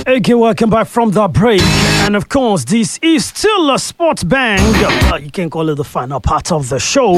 Okay, welcome back from the break. And of course, this is still a sports bang. You can call it the final part of the show.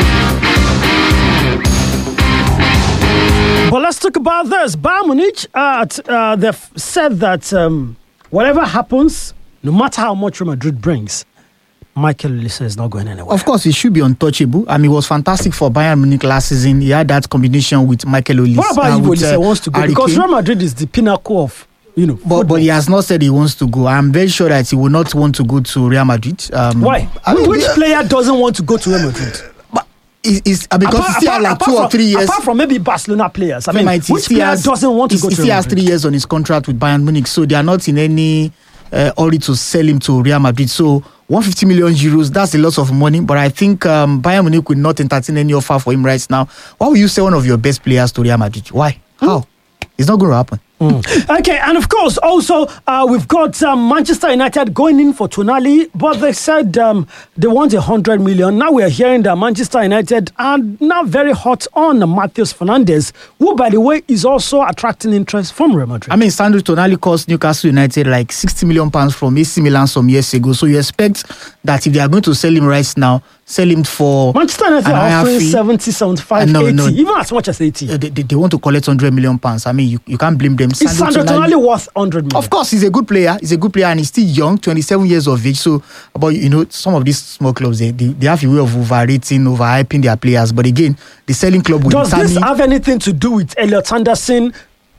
But let's talk about this. Bayern Munich, they've said that whatever happens, no matter how much Real Madrid brings, Michael Olise is not going anywhere. Of course, he should be untouchable. I mean, it was fantastic for Bayern Munich last season. He had that combination with Michael Olise. What about if Olise wants to go? Because Real Madrid is the pinnacle of, but he has not said he wants to go. I'm very sure that he will not want to go to Real Madrid. Why? Which player doesn't want to go to Real Madrid? Because he still has like 2 or 3 years. Apart from maybe Barcelona players. Which player doesn't want to go to Real Madrid? He still has 3 years on his contract with Bayern Munich, so they are not in any hurry to sell him to Real Madrid. So 150 million euros, that's a lot of money. But I think Bayern Munich will not entertain any offer for him right now. Why would you sell one of your best players to Real Madrid? Why? How? It's not going to happen. Okay, and of course, also, we've got Manchester United going in for Tonali, but they said they want 100 million. Now we're hearing that Manchester United are now very hot on Matheus Fernandes, who, by the way, is also attracting interest from Real Madrid. I mean, Sandro Tonali cost Newcastle United like £60 million from AC Milan some years ago. So you expect that if they are going to sell him right now, sell him for Manchester United are offering 70, 75, 80, even as much as 80. They want to collect £100 million. I mean, you can't blame them. Is Sandro Tonali worth 100 million? Of course, he's a good player. And he's still young, 27 years of age. So, but some of these small clubs, they have a way of overrating, overhyping their players. But again, the selling club will Does this have anything to do with Elliot Anderson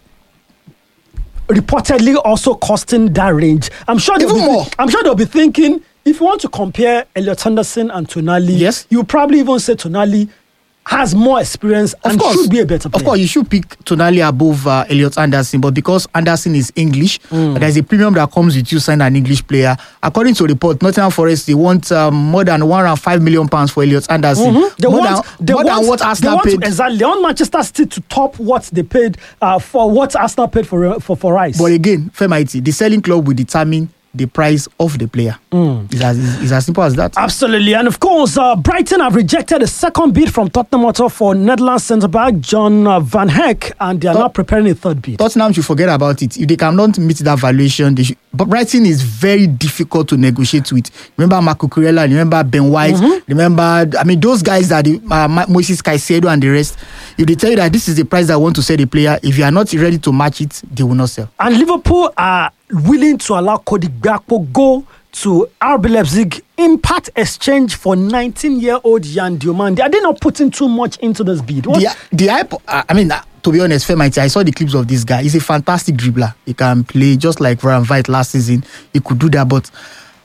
reportedly also costing that range? I'm sure they'll be thinking, if you want to compare Elliot Anderson and Tonali, yes, you probably even say Tonali has more experience and should be a better player. Of course, you should pick Tonali above Elliot Anderson, but because Anderson is English, there's a premium that comes with you signing an English player. According to report, Nottingham Forest, they want more than £105 million for Elliot Anderson. They want Manchester City to top what they paid for what Arsenal paid for Rice. But again, Femaiti, the selling club will determine the price of the player. It's as simple as that. Absolutely. And of course, Brighton have rejected a second bid from Tottenham Hotspur for Netherlands centre-back John Van Heck, and they are now preparing a third bid. Tottenham should forget about it. If they cannot meet that valuation, but Brighton is very difficult to negotiate with. Remember Marco Kurela, remember Ben White, remember, those guys that Moises Caicedo and the rest. If they tell you that this is the price I want to sell the player, if you are not ready to match it, they will not sell. And Liverpool are willing to allow Cody Gakpo go to RB Leipzig in part exchange for 19-year-old Yan Diomande. Are they not putting too much into this bid? The hype, to be honest, Femaiti, I saw the clips of this guy. He's a fantastic dribbler. He can play just like Ryan White last season. He could do that, but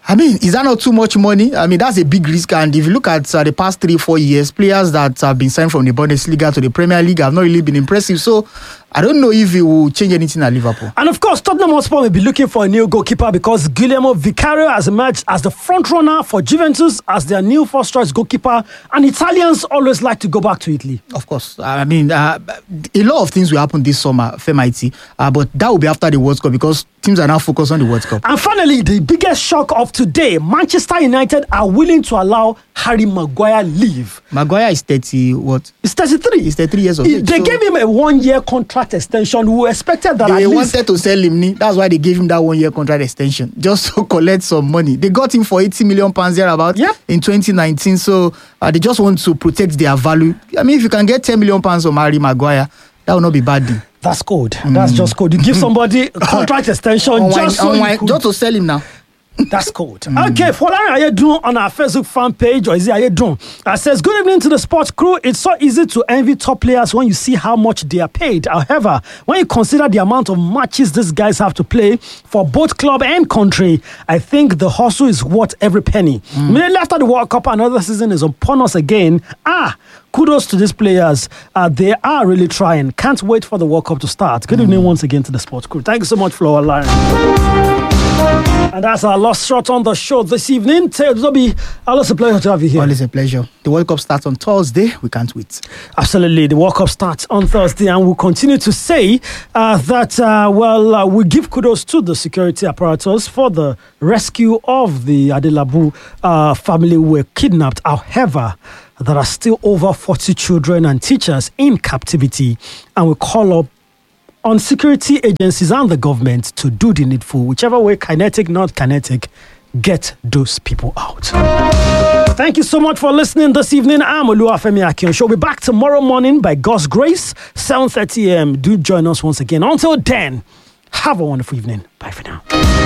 is that not too much money? That's a big risk. And if you look at the past 3-4 years, players that have been signed from the Bundesliga to the Premier League have not really been impressive. So I don't know if it will change anything at Liverpool. And of course, Tottenham Hotspur will be looking for a new goalkeeper because Guillermo Vicario has emerged as the front runner for Juventus as their new first-choice goalkeeper. And Italians always like to go back to Italy. Of course. A lot of things will happen this summer, Femaiti, but that will be after the World Cup because teams are now focused on the World Cup. And finally, the biggest shock of today, Manchester United are willing to allow Harry Maguire leave. Maguire is 30, what? He's 33. He's 33 years of age. They gave him a 1-year contract extension. We expected that they wanted to sell him. That's why they gave him that 1-year contract extension, just to collect some money. They got him for £80 million thereabout in 2019. So they just want to protect their value. If you can get £10 million from Harry Maguire, that will not be bad deal. That's good. That's just good. You give somebody a contract extension just to sell him now. That's cold. Okay, Folari Ayedun on our Facebook fan page, or is it Ayedun? Says, good evening to the sports crew. It's so easy to envy top players when you see how much they are paid. However, when you consider the amount of matches these guys have to play for both club and country, I think the hustle is worth every penny. Immediately after the World Cup, another season is upon us again. Kudos to these players. They are really trying. Can't wait for the World Cup to start. Good evening once again to the sports crew. Thank you so much, Folari. And that's our last shot on the show this evening. Zobi, always a pleasure to have you here. Always a pleasure. The World Cup starts on Thursday. We can't wait. Absolutely. The World Cup starts on Thursday, and we'll continue to say that, we give kudos to the security apparatus for the rescue of the Adelabu family who were kidnapped. However, there are still over 40 children and teachers in captivity, and we call up on security agencies and the government to do the needful, whichever way, kinetic, not kinetic, get those people out. Thank you so much for listening this evening. I'm Oluwafemi Akinsho. We'll be back tomorrow morning by God's grace, 7:30 a.m. Do join us once again. Until then, have a wonderful evening. Bye for now.